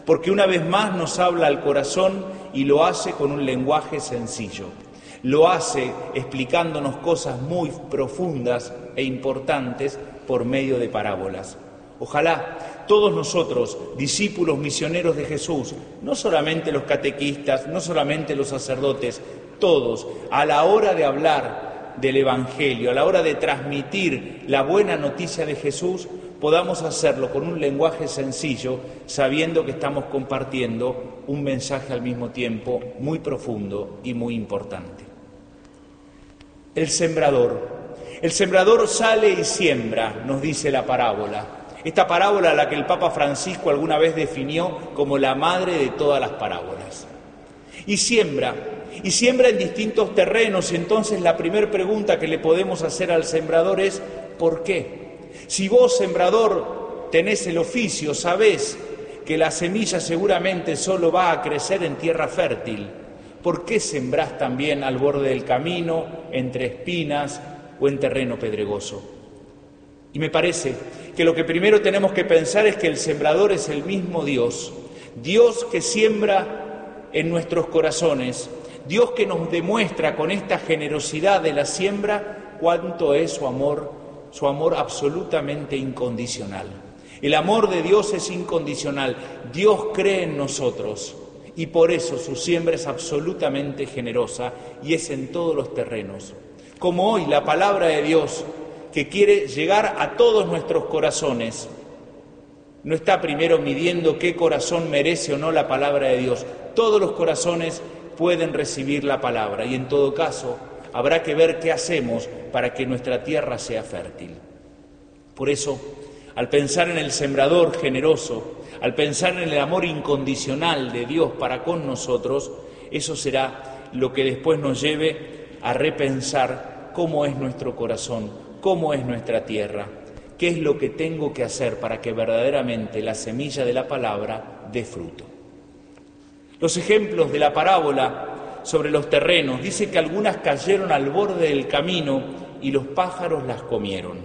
porque una vez más nos habla al corazón y lo hace con un lenguaje sencillo. Lo hace explicándonos cosas muy profundas e importantes por medio de parábolas. Ojalá todos nosotros, discípulos misioneros de Jesús, no solamente los catequistas, no solamente los sacerdotes, todos, a la hora de hablar del Evangelio, a la hora de transmitir la buena noticia de Jesús, podamos hacerlo con un lenguaje sencillo, sabiendo que estamos compartiendo un mensaje al mismo tiempo muy profundo y muy importante. El sembrador sale y siembra, nos dice la parábola. Esta parábola a la que el Papa Francisco alguna vez definió como la madre de todas las parábolas. Y siembra en distintos terrenos. Entonces la primera pregunta que le podemos hacer al sembrador es ¿por qué? Si vos, sembrador, tenés el oficio, sabés que la semilla seguramente solo va a crecer en tierra fértil, ¿por qué sembrás también al borde del camino, entre espinas o en terreno pedregoso? Y me parece que lo que primero tenemos que pensar es que el sembrador es el mismo Dios, Dios que siembra en nuestros corazones, Dios que nos demuestra con esta generosidad de la siembra cuánto es su amor absolutamente incondicional. El amor de Dios es incondicional, Dios cree en nosotros y por eso su siembra es absolutamente generosa y es en todos los terrenos. Como hoy la palabra de Dios que quiere llegar a todos nuestros corazones, no está primero midiendo qué corazón merece o no la palabra de Dios. Todos los corazones pueden recibir la palabra y en todo caso habrá que ver qué hacemos para que nuestra tierra sea fértil. Por eso, al pensar en el sembrador generoso, al pensar en el amor incondicional de Dios para con nosotros, eso será lo que después nos lleve a repensar cómo es nuestro corazón, cómo es nuestra tierra, qué es lo que tengo que hacer para que verdaderamente la semilla de la palabra dé fruto. Los ejemplos de la parábola sobre los terrenos, dice que algunas cayeron al borde del camino y los pájaros las comieron.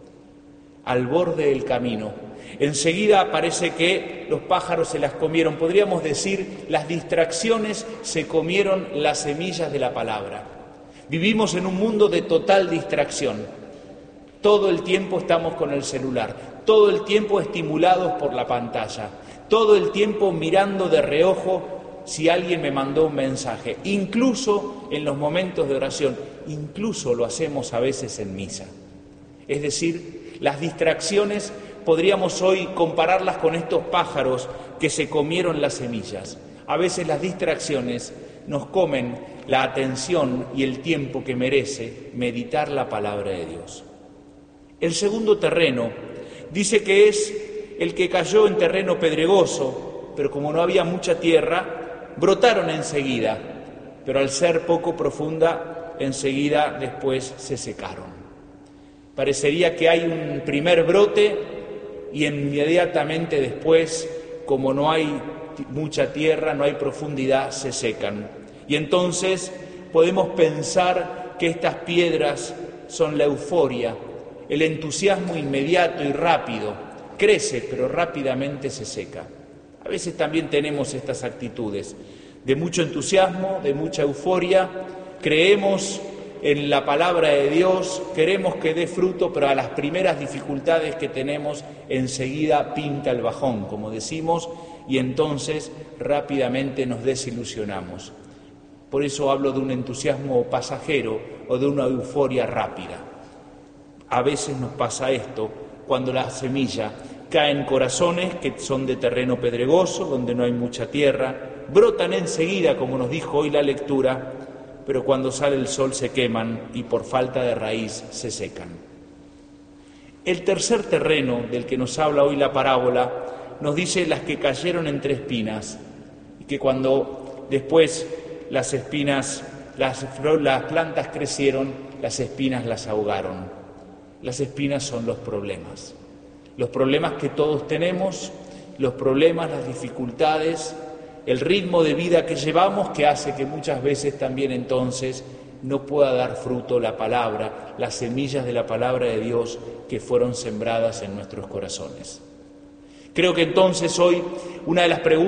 Al borde del camino. Enseguida parece que los pájaros se las comieron. Podríamos decir, las distracciones se comieron las semillas de la palabra. Vivimos en un mundo de total distracción. Todo el tiempo estamos con el celular, todo el tiempo estimulados por la pantalla, todo el tiempo mirando de reojo si alguien me mandó un mensaje, incluso en los momentos de oración, incluso lo hacemos a veces en misa. Es decir, las distracciones podríamos hoy compararlas con estos pájaros que se comieron las semillas. A veces las distracciones nos comen la atención y el tiempo que merece meditar la palabra de Dios. El segundo terreno dice que es el que cayó en terreno pedregoso, pero como no había mucha tierra, brotaron enseguida, pero al ser poco profunda, enseguida después se secaron. Parecería que hay un primer brote y inmediatamente después, como no hay mucha tierra, no hay profundidad, se secan. Y entonces podemos pensar que estas piedras son la euforia, el entusiasmo inmediato y rápido, crece pero rápidamente se seca. A veces también tenemos estas actitudes de mucho entusiasmo, de mucha euforia, creemos en la palabra de Dios, queremos que dé fruto, pero a las primeras dificultades que tenemos enseguida pinta el bajón, como decimos, y entonces rápidamente nos desilusionamos. Por eso hablo de un entusiasmo pasajero o de una euforia rápida. A veces nos pasa esto cuando la semilla cae en corazones que son de terreno pedregoso, donde no hay mucha tierra, brotan enseguida, como nos dijo hoy la lectura, pero cuando sale el sol se queman y por falta de raíz se secan. El tercer terreno del que nos habla hoy la parábola nos dice las que cayeron entre espinas y que cuando después las espinas, las plantas crecieron, las espinas las ahogaron. Las espinas son los problemas que todos tenemos, los problemas, las dificultades, el ritmo de vida que llevamos que hace que muchas veces también entonces no pueda dar fruto la palabra, las semillas de la palabra de Dios que fueron sembradas en nuestros corazones. Creo que entonces hoy una de las preguntas